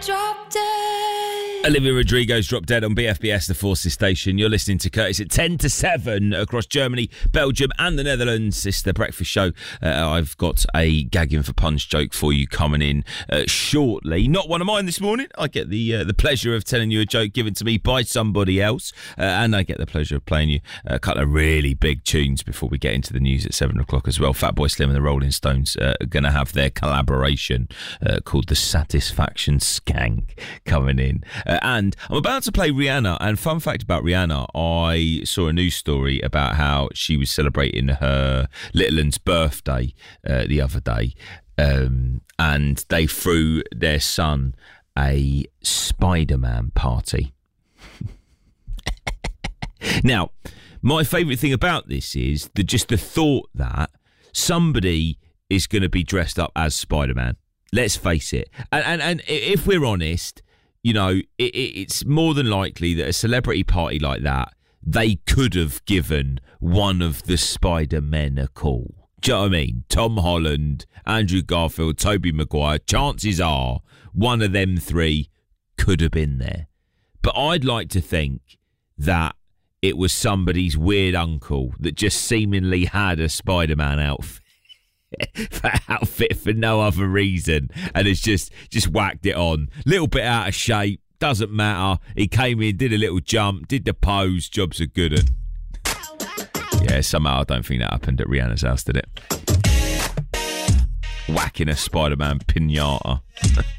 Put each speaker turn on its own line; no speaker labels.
Drop Dead.
Olivia Rodrigo's Drop Dead on BFBS, the Forces station. You're listening to Curtis at 10 to 7 across Germany, Belgium and the Netherlands. It's the breakfast show. I've got a gagging for punch joke for you coming in shortly. Not one of mine this morning. I get the pleasure of telling you a joke given to me by somebody else. And I get the pleasure of playing you a couple of really big tunes before we get into the news at 7 o'clock as well. Fatboy Slim and the Rolling Stones are going to have their collaboration called The Satisfaction Skank coming in. And I'm about to play Rihanna. And fun fact about Rihanna, I saw a news story about how she was celebrating her little one's birthday the other day. And they threw their son a Spider-Man party. Now, my favourite thing about this is just the thought that somebody is going to be dressed up as Spider-Man. Let's face it. And if we're honest, you know, it's more than likely that a celebrity party like that, they could have given one of the Spider-Men a call. Do you know what I mean? Tom Holland, Andrew Garfield, Tobey Maguire, chances are one of them three could have been there. But I'd like to think that it was somebody's weird uncle that just seemingly had a Spider-Man outfit for no other reason and has just whacked it on. Little bit out of shape, doesn't matter. He came in, did a little jump, did the pose, job's a good one. Yeah, somehow I don't think that happened at Rihanna's house, did it? Whacking a Spider-Man pinata.